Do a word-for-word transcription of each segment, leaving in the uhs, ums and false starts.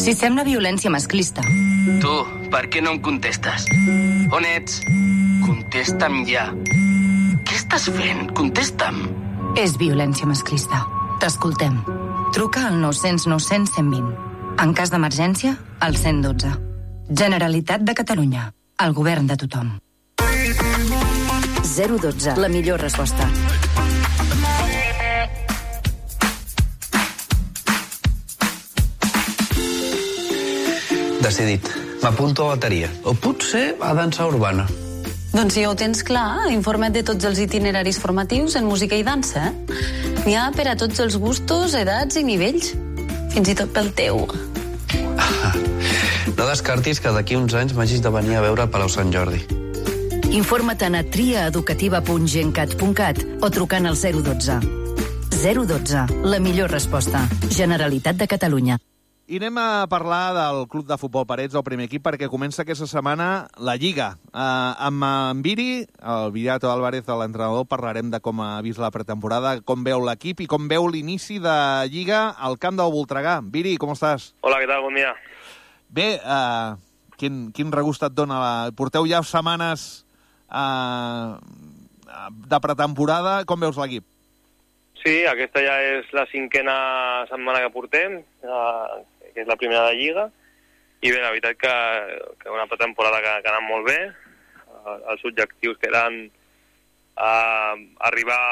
Si sembla violència masclista. Tu, per què no em contestes? On ets? Contesta'm ja. Què estàs fent? Contesta'm. És violència masclista. T'escoltem. Truca al nou cents nou cents cent vint. En cas d'emergència, al cent dotze. Generalitat de Catalunya. El govern de tothom. zero dotze. La millor resposta. Decidit. M'apunto a bateria. O potser a dansa urbana. Doncs si ja ho tens clar, informa't de tots els itineraris formatius en música i dansa. N'hi ha per a tots els gustos, edats i nivells. Fins i tot pel teu. No descartis que d'aquí uns anys m'hagis de venir a veure al Palau Sant Jordi. Informa't a triaeducativa punt gencat punt cat o trucant al zero dotze. zero dotze. La millor resposta. Generalitat de Catalunya. I anem a parlar del Club de Futbol Parets, el primer equip, perquè comença aquesta setmana la Lliga. Uh, amb en Viri, el Viriato Álvarez, l'entrenador, parlarem de com ha vist la pretemporada, com veu l'equip i com veu l'inici de Lliga al camp del Voltregà. Viri, com estàs? Hola, què tal? Bon dia. Bé, uh, quin, quin regust et dona? La... Porteu ja setmanes uh, de pretemporada. Com veus l'equip? Sí, aquesta ja és la cinquena setmana que portem, uh, que és la primera de Lliga, i bé, la veritat que, que una pretemporada que, que ha anat molt bé. Uh, els objectius que eren uh, arribar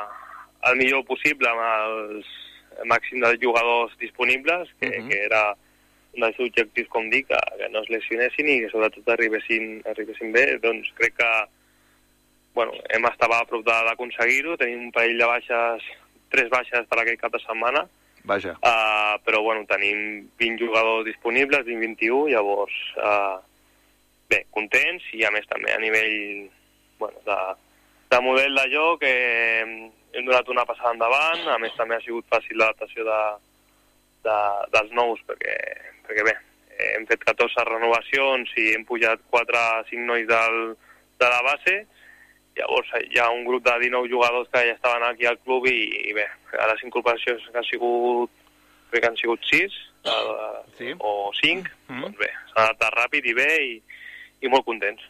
al millor possible amb els màxim dels jugadors disponibles, que, uh-huh. que era un dels objectius, com dic, que, que no es lesionessin i que sobretot arribessin, arribessin bé. Doncs crec que bueno, hem estat a prop d'aconseguir-ho. Tenim un parell de baixes, tres baixes per aquest cap de setmana. Vaja. Uh, però, bueno, tenim vint jugadors disponibles, vint vint-i-u, llavors, uh, bé, contents, i a més també a nivell, bueno, de, de model de joc, eh, hem donat una passada endavant, a més també ha sigut fàcil l'adaptació de, de, dels nous, perquè, perquè bé, hem fet catorze renovacions i hem pujat quatre o cinc nois del, de la base. Llavors hi ha un grup de dinou jugadors que ja estaven aquí al club i, i bé, a les incorporacions que han sigut, crec que han sigut sis uh, sí. o cinc, mm. doncs bé, s'ha adaptat ràpid i bé i, i molt contents.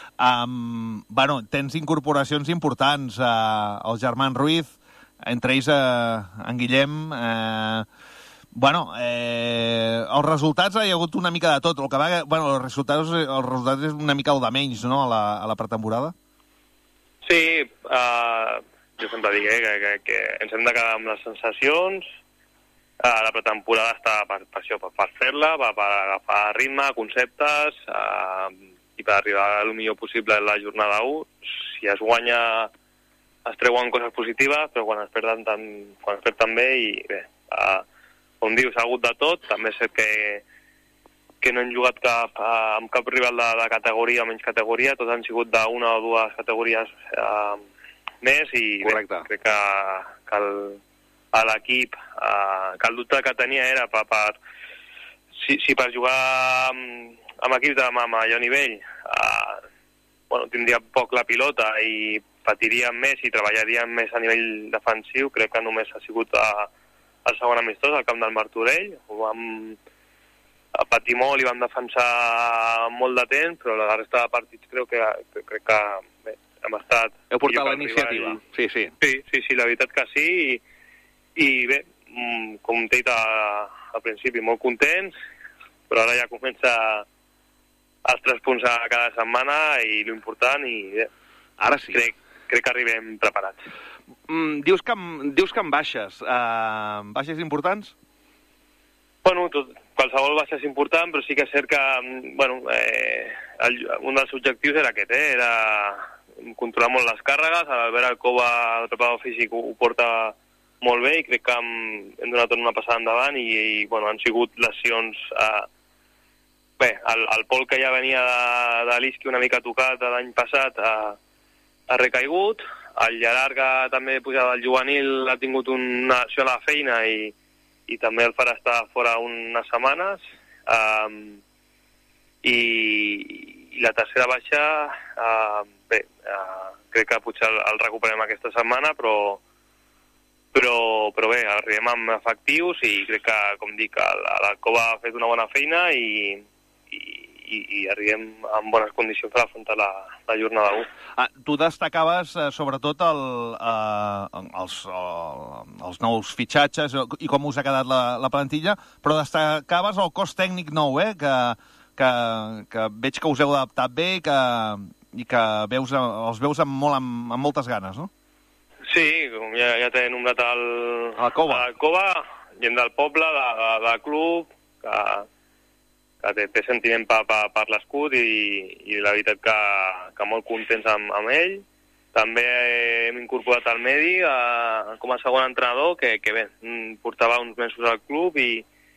Um, bueno, tens incorporacions importants, uh, el Germán Ruiz, entre ells uh, en Guillem. Uh, bueno, eh, els resultats hi ha hagut una mica de tot. El que va, bueno, els resultats, els resultats és una mica el de menys, no?, a la, a la pretemporada. Sí, uh, jo sempre dic eh, que, que, que ens hem de quedar amb les sensacions. Uh, la pretemporada està per, per això, per, per fer-la, per, per agafar ritme, conceptes, uh, i per arribar al millor possible en la jornada u. Si es guanya, es treuen coses positives, però quan es perden, tan, quan es perden bé, i bé, uh, com dius, ha hagut de tot. També és que que no hem jugat cap, uh, amb cap rival de, de categoria o menys categoria, tots han sigut d'una o dues categories uh, més, i bé, crec que, que el, a l'equip, uh, que el dubte que tenia era per, per, si, si per jugar amb, amb equips de, amb allò nivell uh, bueno, tindria poc la pilota i patiríem més i treballaríem més a nivell defensiu. Crec que només ha sigut uh, el segon amistós al camp del Martorell. Ho vam a patir molt i vam defensar molt de temps, però la resta de partits crec que, que, crec que bé, hem estat... Heu portat la iniciativa, i... sí, sí. Sí, sí, sí, la veritat que sí, i, i bé, com t'he dit a, al principi, molt contents, però ara ja comença els tres punts a cada setmana i l'important, i bé, ara sí. crec, crec que arribem preparats. Mm, dius, que, dius que en baixes, uh, baixes importants? Bueno, tot, qualsevol baixa és important, però sí que és cert que bueno, eh, el, un dels objectius era aquest, eh, era controlar molt les càrregues. L'Albert Alcoba, el preparador físic, ho, ho porta molt bé i crec que hem, hem donat una passada endavant i, i bueno, han sigut lesions... Eh, bé, el, el Pol, que ja venia de, de l'Isqui una mica tocat l'any passat, eh, ha recaigut. El Gerard, que també pujava del juvenil, ha tingut una lesió a la feina i i també el farà estar fora unes setmanes, um, i, i la tercera baixa, uh, bé, uh, crec que potser el, el recuperem aquesta setmana, però, però, però bé, arribem amb efectius i crec que, com dic, l'Alcoba ha fet una bona feina i, i, i, i arribem en bones condicions per afrontar la, la jornada u. Ah, tu destacaves eh, sobretot el, eh, els, el, els nous fitxatges i com us ha quedat la, la plantilla, però destacaves el cos tècnic nou, eh, que, que, que veig que us heu adaptat bé i que, i que veus, els veus amb, molt, amb, amb moltes ganes, no? Sí, com ja, ja t'he nombrat el... A la Cova. A la Cova, gent del poble, de, de, de club, que, que té, té sentiment per, per, per l'escut i, i la veritat que, que molt contents amb, amb ell. També hem incorporat al Medi a, com a segon entrenador, que, que bé, portava uns mesos al club i,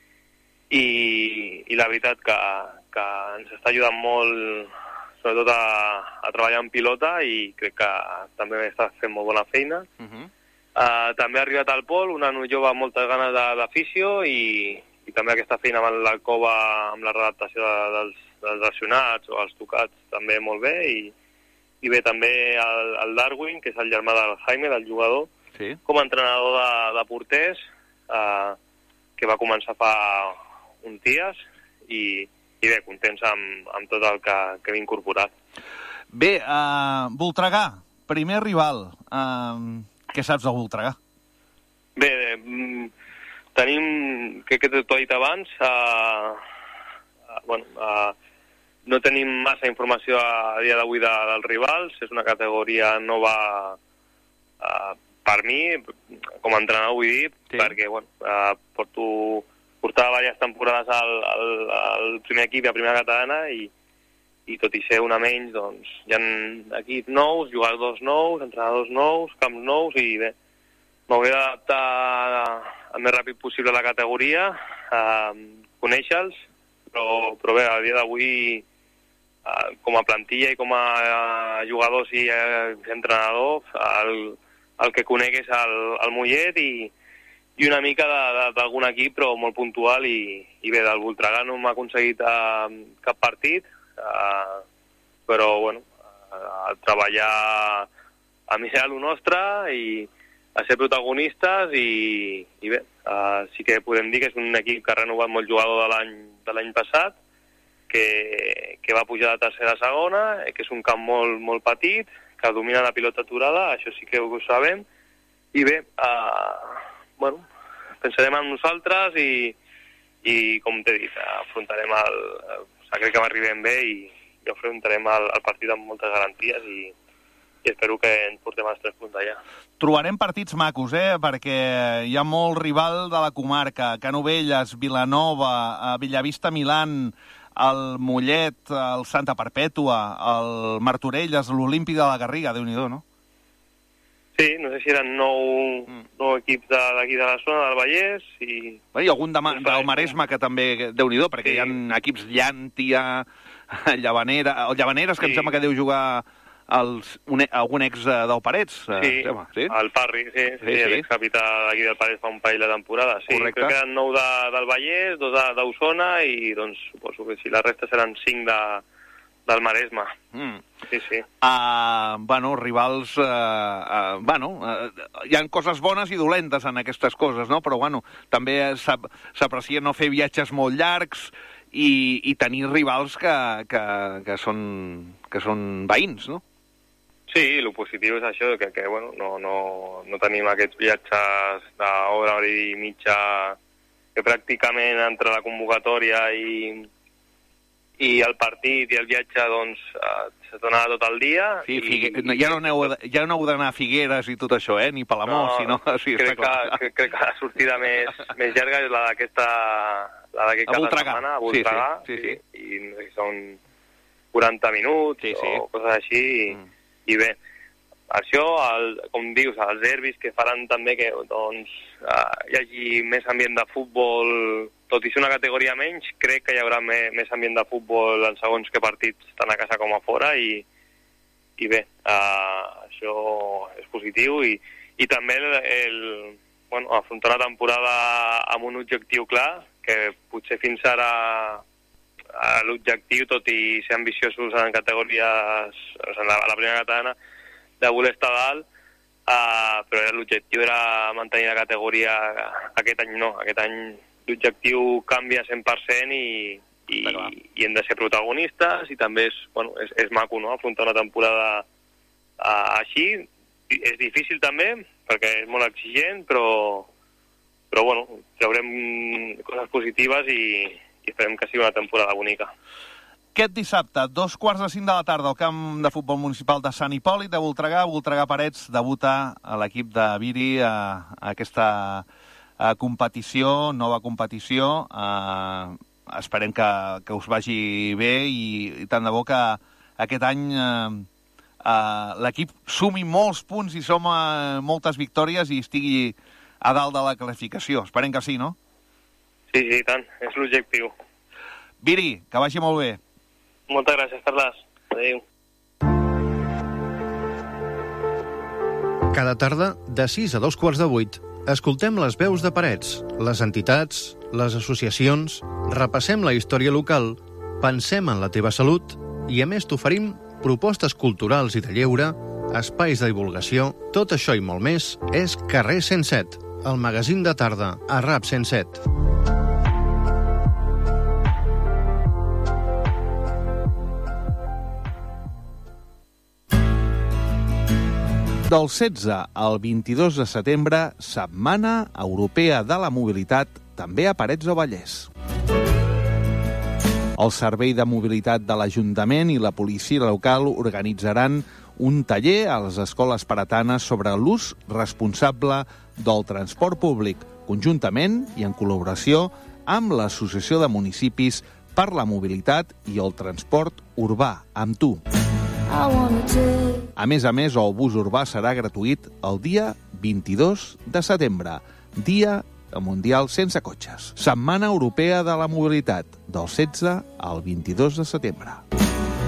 i, i la veritat que, que ens està ajudant molt, sobretot a, a treballar en pilota i crec que també està fent molt bona feina. Uh -huh. uh, també ha arribat al Pol, una jove amb moltes ganes d'afició i, i també aquesta feina amb l'Alcoba, amb la redactació de, dels, dels lesionats o els tocats, també molt bé. I, i bé, també el, el Darwin, que és el germà del Jaime, del jugador, sí, com a entrenador de, de porters, uh, que va començar fa uns dies i i bé, contents amb, amb tot el que, que hem incorporat. Bé, uh, Voltregà, primer rival. Uh, què saps del Voltregà? Bé, eh, tenim, que, que t'ho he dit abans, uh, uh, bueno, uh, no tenim massa informació a dia d'avui de, dels rivals, és una categoria nova uh, per mi, com a entrenador vull dir, sí, perquè bueno, uh, porto... portava diverses temporades al, al, al primer equip i a primera catalana i, i tot i ser una menys, doncs hi ha equips nous, jugadors nous, entrenadors nous, camps nous i bé, m'hauré d'adaptar el més ràpid possible a la categoria, eh, conèixer-los, però, però bé, a dia d'avui eh, com a plantilla i com a eh, jugadors i eh, entrenadors, el, el que conec és el, el Mollet i i una mica d'algun equip, però molt puntual, i, i bé, del Voltregà no m'ha aconseguit uh, cap partit, uh, però, bueno, uh, a treballar a mirar lo nostre i a ser protagonistes, i, i bé, uh, sí que podem dir que és un equip que ha renovat molt jugador de l'any de l'any passat, que, que va pujar de tercera a segona, que és un camp molt, molt petit, que domina la pilota aturada, això sí que ho sabem, i bé, uh, bueno, pensarem en nosaltres i, i com t'he dit, afrontarem el... crec que arribem bé i, i afrontarem el, el partit amb moltes garanties i, i espero que ens portem els tres punts allà. Trobarem partits macos, eh? Perquè hi ha molt rival de la comarca. Canovelles, Vilanova, Bellavista, Milan, el Mollet, el Santa Perpètua, el Martorelles, l'Olímpic de la Garriga, Déu-n'hi-do, no? Sí, no sé si eren nou, mm. nou equips d'aquí de, de la zona del Vallès i... Bueno, i algun de, del Maresme que també, Déu-n'hi-do, perquè sí, hi ha equips Llàntia, Llavanera... El Llavaneres, que sí, em sembla que deu jugar els, un, algun ex del Parets. Sí, sembla, sí? El Parri, sí, sí, sí, sí. L'excapità d'aquí del Parets fa un parell de temporada. Sí, correcte. Crec que eren nou de, del Vallès, dos d'Osona i doncs suposo que si la resta seran cinc de, del Maresme. Mm. Sí, sí. Uh, bueno, rivals... Uh, uh, bueno, uh, hi ha coses bones i dolentes en aquestes coses, no? Però, bueno, també s'aprecia no fer viatges molt llargs i, i tenir rivals que, que, que, són, que són veïns, no? Sí, el positiu és això, que, que bueno, no, no, no tenim aquests viatges d'hora, hora i mitja, que pràcticament entre la convocatòria i... i el partit i el viatge, doncs, eh, se donava tot el dia. Sí, i, Figue... ja no aneu, ja no heu d'anar a Figueres i tot això, eh? Ni Palamós, no, sinó... Sí, crec, que, que, crec que la sortida més, més llarga és la d'aquesta... la d'aquest cap de setmana, a Voltregà, sí, sí, sí, sí. I no sé si són quaranta minuts, sí, sí, o coses així, i, mm. i bé, això, el, com dius, els derbis que faran també que, doncs, eh, hi hagi més ambient de futbol. Tot i ser una categoria menys, crec que hi haurà més, més ambient de futbol en segons que partits, tant a casa com a fora, i, i bé, uh, això és positiu, i, i també el, el, bueno, afrontar la temporada amb un objectiu clar, que potser fins ara uh, l'objectiu, tot i ser ambiciosos en categories, o sigui, en la, la primera catalana, de voler estar dalt, uh, però l'objectiu era mantenir la categoria. Aquest any no, aquest any l'objectiu canvia cent per cent i, i, i hem de ser protagonistes i també és, bueno, és, és maco, no?, afrontar una temporada uh, així. És difícil també, perquè és molt exigent, però, però bueno, traurem coses positives i, i esperem que sigui una temporada bonica. Aquest dissabte, dos quarts de cinc de la tarda, al camp de futbol municipal de Sant Hipòlit de Voltregà. Voltregà Parets debuta a l'equip de Viri a, a aquesta a competició, nova competició. Uh, esperem que, que us vagi bé i, i tant de bo que aquest any uh, uh, l'equip sumi molts punts i soma moltes victòries i estigui a dalt de la classificació. Esperem que sí, no? Sí, sí, tant. És l'objectiu. Viri, que vagi molt bé. Moltes gràcies, Carles. Adéu. Cada tarda, de sis a dos quarts de vuit, escoltem les veus de Parets, les entitats, les associacions, repassem la història local, pensem en la teva salut i, a més, t'oferim propostes culturals i de lleure, espais de divulgació. Tot això i molt més és Carrer cent set, el magazín de tarda a RAP cent set. Del setze al vint-i-dos de setembre, Setmana Europea de la Mobilitat, també a Parets del Vallès. El Servei de Mobilitat de l'Ajuntament i la policia local organitzaran un taller a les escoles paretanes sobre l'ús responsable del transport públic, conjuntament i en col·laboració amb l'Associació de Municipis per la Mobilitat i el Transport Urbà, amb tu. A més a més, el bus urbà serà gratuït el dia vint-i-dos de setembre, Dia Mundial sense cotxes. Setmana Europea de la Mobilitat, del setze al vint-i-dos de setembre.